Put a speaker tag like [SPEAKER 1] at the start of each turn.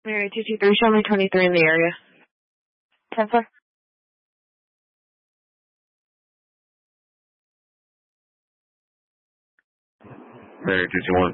[SPEAKER 1] Mary 223, show me 23 in the area. 10-4.
[SPEAKER 2] Mary 221.